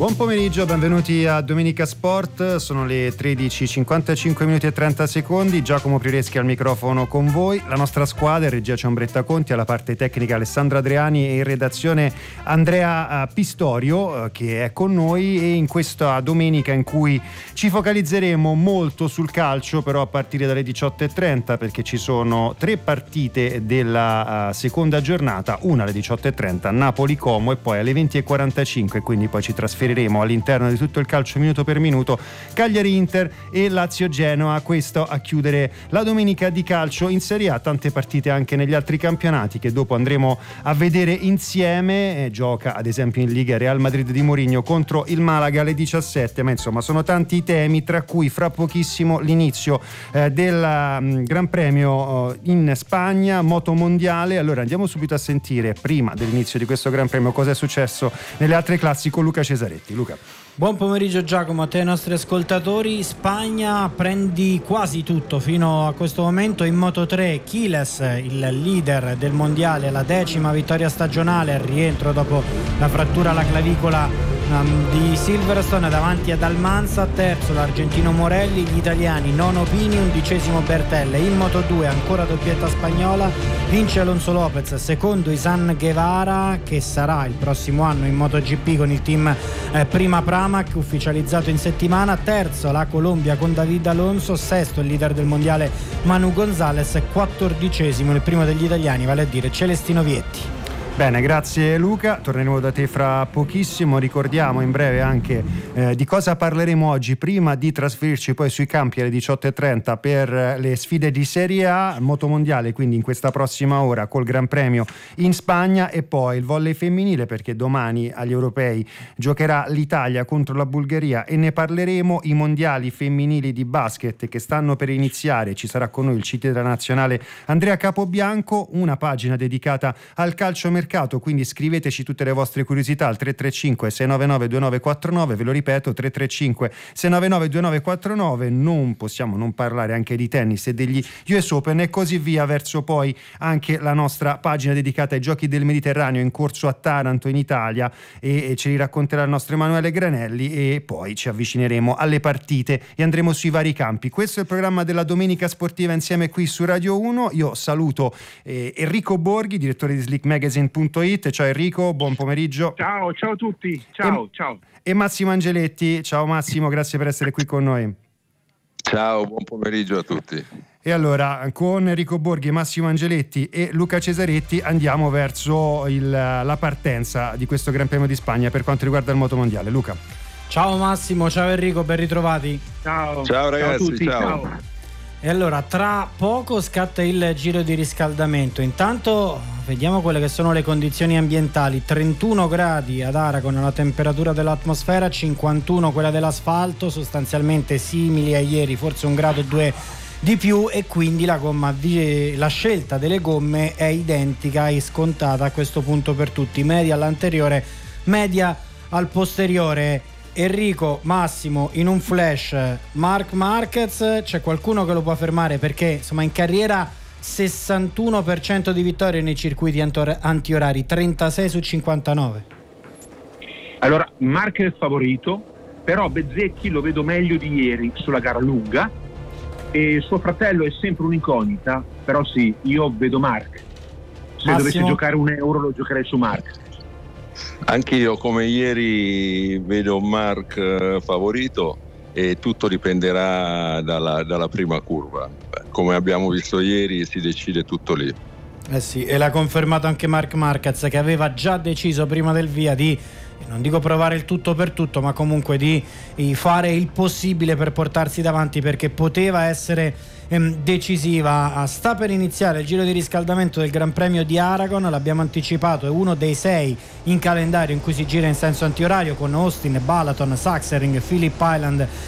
Buon pomeriggio, benvenuti a Domenica Sport, sono le 13:55 minuti e 30 secondi, Giacomo Prireschi al microfono con voi, la nostra squadra, in regia c'è Ombretta Conti, alla parte tecnica Alessandro Adriani e in redazione Andrea Pistorio che è con noi, e in questa domenica in cui ci focalizzeremo molto sul calcio, però a partire dalle 18:30, perché ci sono 3 partite della seconda giornata, una alle 18:30, Napoli-Como, e poi alle 20:45, quindi poi ci trasferiremo all'interno di tutto il calcio minuto per minuto, Cagliari-Inter e Lazio-Genoa, questo a chiudere la domenica di calcio in Serie A. Tante partite anche negli altri campionati che dopo andremo a vedere insieme. Gioca ad esempio in Liga Real Madrid di Mourinho contro il Malaga alle 17, ma insomma sono tanti i temi, tra cui fra pochissimo l'inizio del Gran Premio in Spagna, moto mondiale. Allora andiamo subito a sentire, prima dell'inizio di questo Gran Premio, cosa è successo nelle altre classi con Luca Cesaretti. Luca. Buon pomeriggio Giacomo, a te e ai nostri ascoltatori. Spagna, prendi quasi tutto fino a questo momento. In Moto3 Quiles, il leader del mondiale, la 10ª vittoria stagionale, al rientro dopo la frattura alla clavicola di Silverstone, davanti ad Almanza. Terzo l'argentino Morelli, gli italiani nono Pini, 11° Bertelle. In Moto2 ancora doppietta spagnola, vince Alonso Lopez, secondo Izan Guevara, che sarà il prossimo anno in MotoGP con il team Prima Pramac, ufficializzato in settimana. Terzo la Colombia con David Alonso, sesto il leader del mondiale Manu Gonzalez, 14° il primo degli italiani, vale a dire Celestino Vietti. Bene, grazie Luca, torneremo da te fra pochissimo. Ricordiamo in breve anche di cosa parleremo oggi, prima di trasferirci poi sui campi alle 18:30 per le sfide di Serie A, motomondiale quindi in questa prossima ora col Gran Premio in Spagna, e poi il volley femminile, perché domani agli europei giocherà l'Italia contro la Bulgaria e ne parleremo. I mondiali femminili di basket che stanno per iniziare, ci sarà con noi il CT della nazionale Andrea Capobianco, una pagina dedicata al calcio mercato, quindi scriveteci tutte le vostre curiosità al 335 699 2949, ve lo ripeto 335 699 2949. Non possiamo non parlare anche di tennis e degli US Open e così via, verso poi anche la nostra pagina dedicata ai giochi del Mediterraneo in corso a Taranto in Italia, e ce li racconterà il nostro Emanuele Granelli, e poi ci avvicineremo alle partite e andremo sui vari campi. Questo è il programma della Domenica Sportiva insieme qui su Radio 1. Io saluto Enrico Borghi, direttore di slickmagazine.it. Ciao Enrico, buon pomeriggio. Ciao a tutti, ciao. E Massimo Angeletti, ciao Massimo, grazie per essere qui con noi. Ciao, buon pomeriggio a tutti. E allora con Enrico Borghi, Massimo Angeletti e Luca Cesaretti andiamo verso la partenza di questo Gran Premio di Spagna per quanto riguarda il motomondiale. Luca. Ciao Massimo, ciao Enrico, ben ritrovati. Ciao ragazzi, ciao a tutti, ciao. E allora, tra poco scatta il giro di riscaldamento. Intanto vediamo quelle che sono le condizioni ambientali. 31 gradi ad Aragon la temperatura dell'atmosfera, 51 quella dell'asfalto, sostanzialmente simili a ieri, forse 1 grado o 2 di più, e quindi la scelta delle gomme è identica e scontata a questo punto per tutti, media all'anteriore, media al posteriore. Enrico, Massimo, in un flash, Marc Marquez, c'è qualcuno che lo può fermare? Perché insomma in carriera 61% di vittorie nei circuiti antiorari, 36 su 59. Allora, Marquez è favorito, però Bezzecchi lo vedo meglio di ieri sulla gara lunga, e suo fratello è sempre un'incognita, però sì, io vedo Marc. Se Massimo? Dovessi giocare €1 lo giocherei su Marc. Anche io come ieri vedo Marc favorito, e tutto dipenderà dalla prima curva. Come abbiamo visto ieri si decide tutto lì. Sì, e l'ha confermato anche Marc Marquez, che aveva già deciso prima del via di, non dico provare il tutto per tutto, ma comunque di fare il possibile per portarsi davanti, perché poteva essere decisiva. Sta per iniziare il giro di riscaldamento del Gran Premio di Aragon, l'abbiamo anticipato, è uno dei 6 in calendario in cui si gira in senso antiorario, con Austin, Balaton, Sachsenring, Phillip Island